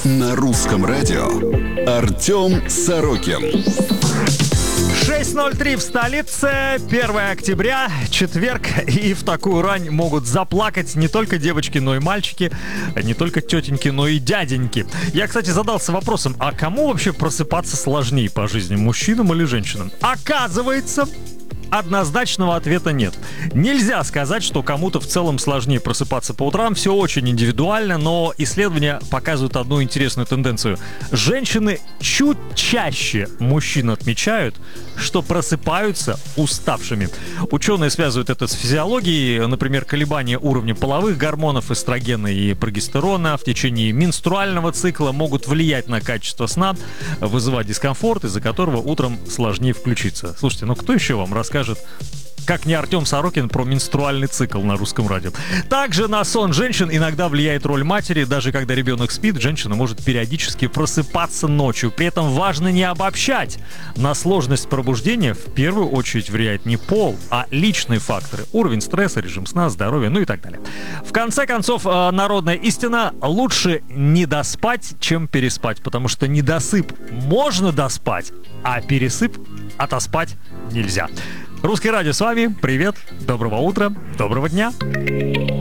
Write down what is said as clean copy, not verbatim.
На русском радио Артем Сорокин. 6:03 в столице, 1 октября, четверг, и в такую рань могут заплакать не только девочки, но и мальчики, не только тетеньки, но и дяденьки. Я, кстати, задался вопросом, а кому вообще просыпаться сложнее по жизни, мужчинам или женщинам? Оказывается, однозначного ответа нет. Нельзя сказать, что кому-то в целом сложнее просыпаться по утрам. Все очень индивидуально, но исследования показывают одну интересную тенденцию. Женщины чуть чаще мужчин отмечают, что просыпаются уставшими. Ученые связывают это с физиологией. Например, колебания уровня половых гормонов эстрогена и прогестерона в течение менструального цикла могут влиять на качество сна, вызывать дискомфорт, из-за которого утром сложнее включиться. Слушайте, ну кто еще вам расскажет, как не Артем Сорокин, про менструальный цикл на русском радио? Также на сон женщин иногда влияет роль матери. Даже когда ребенок спит, женщина может периодически просыпаться ночью. При этом важно не обобщать. На сложность пробуждения в первую очередь влияет не пол, а личные факторы. Уровень стресса, режим сна, здоровье, ну и так далее. В конце концов, народная истина: лучше не доспать, чем переспать. Потому что недосып можно доспать, а пересып отоспать нельзя. Русское радио с вами. Привет, доброго утра, доброго дня.